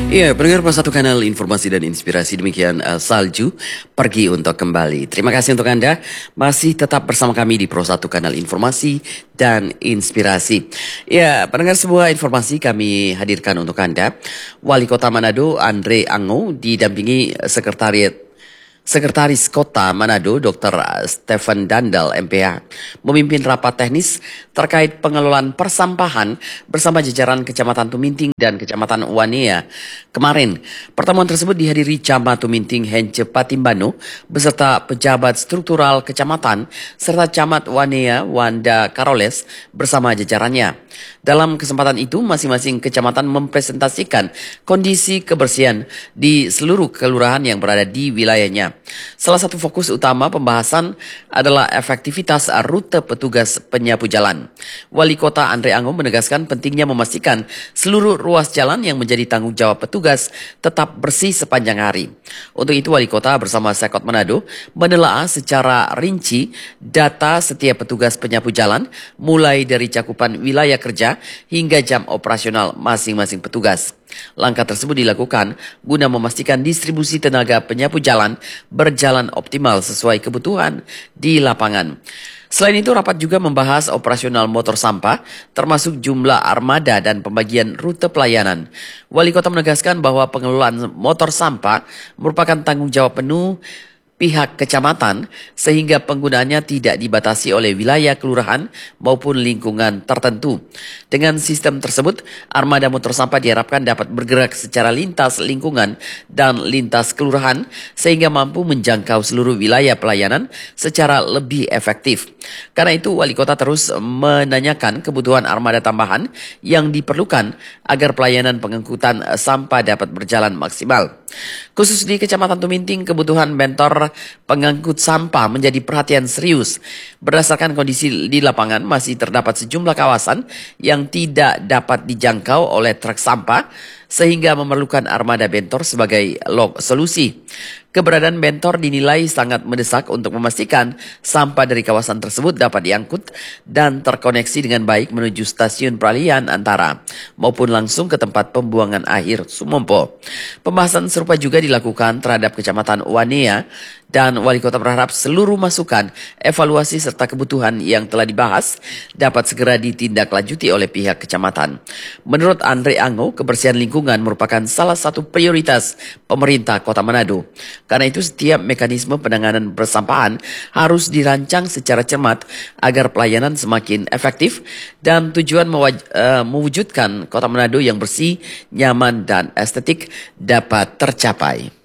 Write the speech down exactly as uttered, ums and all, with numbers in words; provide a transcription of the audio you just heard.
Iya, pendengar Pas Satu Kanal Informasi dan Inspirasi, demikian uh, Salju pergi untuk kembali. Terima kasih untuk Anda masih tetap bersama kami di Pro Satu Kanal Informasi dan Inspirasi. Ya, pendengar, sebuah informasi kami hadirkan untuk Anda. Wali Kota Manado Andre Ango didampingi Sekretariat Sekretaris Kota Manado dokter Stephen Dandal M P H memimpin rapat teknis terkait pengelolaan persampahan bersama jajaran Kecamatan Tuminting dan Kecamatan Wanea. Kemarin, pertemuan tersebut dihadiri Camat Tuminting Hence Patimbano beserta pejabat struktural kecamatan serta Camat Wanea Wanda Karoles bersama jajarannya. Dalam kesempatan itu, masing-masing kecamatan mempresentasikan kondisi kebersihan di seluruh kelurahan yang berada di wilayahnya. Salah satu fokus utama pembahasan adalah efektivitas rute petugas penyapu jalan. Wali Kota Andre Ango menegaskan pentingnya memastikan seluruh ruas jalan yang menjadi tanggung jawab petugas tetap bersih sepanjang hari. Untuk itu, Wali Kota bersama Sekot Manado menelaah secara rinci data setiap petugas penyapu jalan mulai dari cakupan wilayah kerja hingga jam operasional masing-masing petugas. Langkah tersebut dilakukan guna memastikan distribusi tenaga penyapu jalan berjalan optimal sesuai kebutuhan di lapangan. Selain itu, rapat juga membahas operasional motor sampah, termasuk jumlah armada dan pembagian rute pelayanan. Wali Kota menegaskan bahwa pengelolaan motor sampah merupakan tanggung jawab penuh pihak kecamatan sehingga penggunaannya tidak dibatasi oleh wilayah kelurahan maupun lingkungan tertentu. Dengan sistem tersebut, armada motor sampah diharapkan dapat bergerak secara lintas lingkungan dan lintas kelurahan sehingga mampu menjangkau seluruh wilayah pelayanan secara lebih efektif. Karena itu, Wali Kota terus menanyakan kebutuhan armada tambahan yang diperlukan agar pelayanan pengangkutan sampah dapat berjalan maksimal. Khusus di Kecamatan Tuminting, kebutuhan bentor pengangkut sampah menjadi perhatian serius. Berdasarkan kondisi di lapangan, masih terdapat sejumlah kawasan yang tidak dapat dijangkau oleh truk sampah sehingga memerlukan armada bentor sebagai log solusi. Keberadaan bentor dinilai sangat mendesak untuk memastikan sampah dari kawasan tersebut dapat diangkut dan terkoneksi dengan baik menuju stasiun peralihan antara maupun langsung ke tempat pembuangan akhir Sumompo. Pembahasan serupa juga dilakukan terhadap Kecamatan Wanea dan Wali Kota berharap seluruh masukan, evaluasi serta kebutuhan yang telah dibahas dapat segera ditindaklanjuti oleh pihak kecamatan. Menurut Andre Ango, kebersihan lingkungan merupakan salah satu prioritas pemerintah Kota Manado. Karena itu, setiap mekanisme penanganan persampahan harus dirancang secara cermat agar pelayanan semakin efektif dan tujuan mewaj- uh, mewujudkan Kota Manado yang bersih, nyaman dan estetik dapat tercapai.